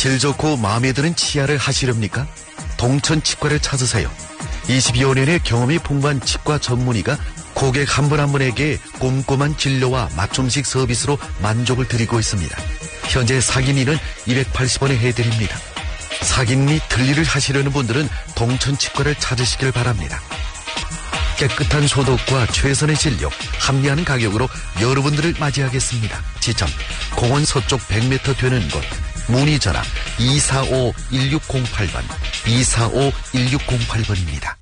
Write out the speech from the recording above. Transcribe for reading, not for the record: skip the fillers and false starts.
질 좋고 마음에 드는 치아를 하시렵니까? 동천 치과를 찾으세요. 22여 년의 경험이 풍부한 치과 전문의가 고객 한 분 한 분에게 꼼꼼한 진료와 맞춤식 서비스로 만족을 드리고 있습니다. 현재 사기니는 280원에 해드립니다. 사기니 들리를 하시려는 분들은 동천 치과를 찾으시길 바랍니다. 깨끗한 소독과 최선의 진료, 합리하는 가격으로 여러분들을 맞이하겠습니다. 지점, 공원 서쪽 100m 되는 곳. 문의 전화 245-1608번, 245-1608번입니다.